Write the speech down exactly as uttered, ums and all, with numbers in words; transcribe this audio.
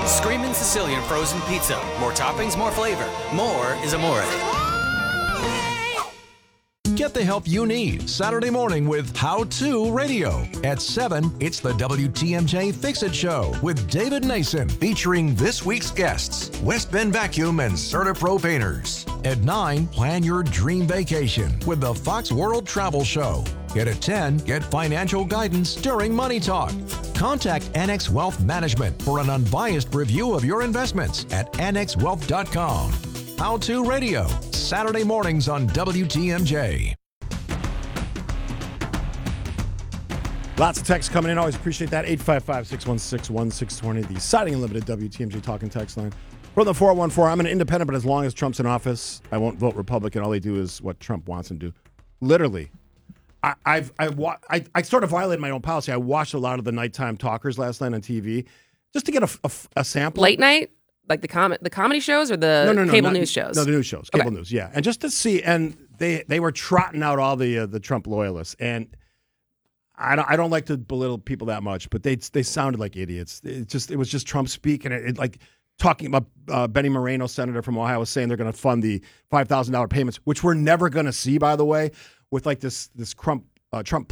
Screamin' Sicilian frozen pizza. More toppings, more flavor. More is amore. Get the help you need Saturday morning with How To Radio. At seven, it's the W T M J Fix-It Show with David Nason, featuring this week's guests, West Bend Vacuum and CertaPro Painters. At nine, plan your dream vacation with the Fox World Travel Show. And at ten, get financial guidance during Money Talk. Contact Annex Wealth Management for an unbiased review of your investments at annex wealth dot com. How To Radio, Saturday mornings on W T M J. Lots of texts coming in. Always appreciate that. eight five five, six one six, one six two zero, the Siding Unlimited W T M J talking text line. From the four oh one four, I'm an independent, but as long as Trump's in office, I won't vote Republican. All they do is what Trump wants them to do. Literally. I, I've I, wa- I I sort of violated my own policy. I watched a lot of the nighttime talkers last night on T V just to get a, a, a sample. Late night? Like the com- the comedy shows or the no, no, no, cable not, news shows? No, the news shows, cable Okay. news, yeah. And just to see, and they they were trotting out all the uh, the Trump loyalists, and I don't I don't like to belittle people that much, but they they sounded like idiots. It just it was just Trump speak, and it, it like talking about uh, Benny Moreno, senator from Ohio, was saying they're going to fund the five thousand dollars payments, which we're never going to see, by the way, with like this this Trump uh, Trump